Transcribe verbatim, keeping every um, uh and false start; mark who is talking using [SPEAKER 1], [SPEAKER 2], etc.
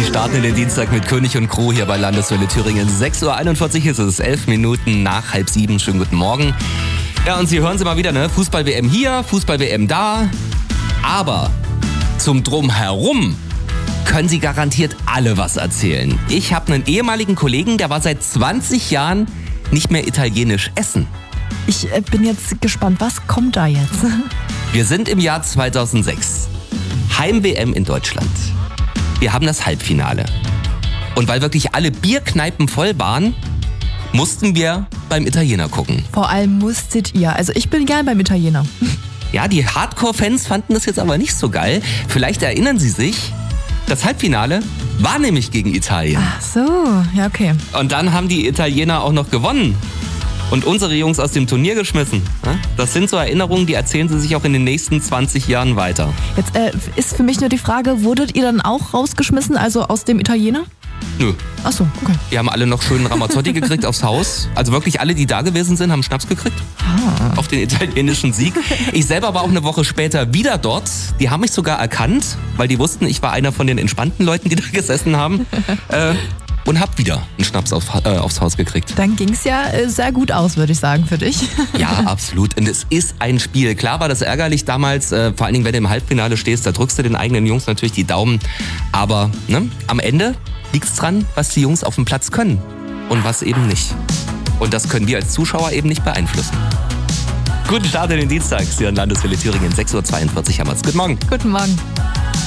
[SPEAKER 1] starten in den Dienstag mit König und Crew hier bei Landeswelle Thüringen. sechs Uhr einundvierzig ist es, elf Minuten nach halb sieben. Schönen guten Morgen. Ja, und Sie hören Sie mal wieder, ne? Fußball-W M hier, Fußball-W M da. Aber zum Drumherum können Sie garantiert alle was erzählen. Ich habe einen ehemaligen Kollegen, der war seit zwanzig Jahren nicht mehr italienisch essen.
[SPEAKER 2] Ich äh, bin jetzt gespannt, was kommt da jetzt?
[SPEAKER 1] Wir sind im Jahr zweitausendsechs. Heim-W M in Deutschland. Wir haben das Halbfinale. Und weil wirklich alle Bierkneipen voll waren, mussten wir beim Italiener gucken.
[SPEAKER 2] Vor allem musstet ihr. Also ich bin gern beim Italiener.
[SPEAKER 1] Ja, die Hardcore-Fans fanden das jetzt aber nicht so geil. Vielleicht erinnern Sie sich, das Halbfinale war nämlich gegen Italien.
[SPEAKER 2] Ach so, ja okay.
[SPEAKER 1] Und dann haben die Italiener auch noch gewonnen. Und unsere Jungs aus dem Turnier geschmissen. Das sind so Erinnerungen, die erzählen sie sich auch in den nächsten zwanzig Jahren weiter.
[SPEAKER 2] Jetzt äh, ist für mich nur die Frage, wurdet ihr dann auch rausgeschmissen, also aus dem Italiener?
[SPEAKER 1] Nö.
[SPEAKER 2] Ach so, okay.
[SPEAKER 1] Die haben alle noch schönen Ramazzotti gekriegt aufs Haus. Also wirklich alle, die da gewesen sind, haben Schnaps gekriegt.
[SPEAKER 2] Ah.
[SPEAKER 1] Auf den italienischen Sieg. Ich selber war auch eine Woche später wieder dort. Die haben mich sogar erkannt, weil die wussten, ich war einer von den entspannten Leuten, die da gesessen haben. äh, Und hab wieder einen Schnaps auf, äh, aufs Haus gekriegt.
[SPEAKER 2] Dann ging's ja äh, sehr gut aus, würde ich sagen, für dich.
[SPEAKER 1] Ja, absolut. Und es ist ein Spiel. Klar war das ärgerlich damals, äh, vor allen Dingen, wenn du im Halbfinale stehst, da drückst du den eigenen Jungs natürlich die Daumen. Aber ne, am Ende liegt's dran, was die Jungs auf dem Platz können und was eben nicht. Und das können wir als Zuschauer eben nicht beeinflussen. Guten Start in den Dienstag. Sie hören Landeswelle Thüringen, sechs Uhr zweiundvierzig haben wir's. Guten Morgen.
[SPEAKER 2] Guten Morgen.